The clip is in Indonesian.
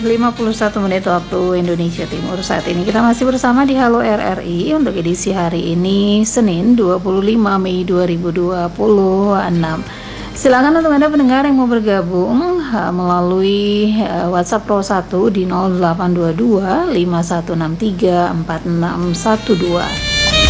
51 menit waktu Indonesia Timur. Saat ini kita masih bersama di Halo RRI untuk edisi hari ini Senin 25 Mei 2026. Silakan untuk Anda pendengar yang mau bergabung melalui WhatsApp Pro 1 di 0822 5163 4612.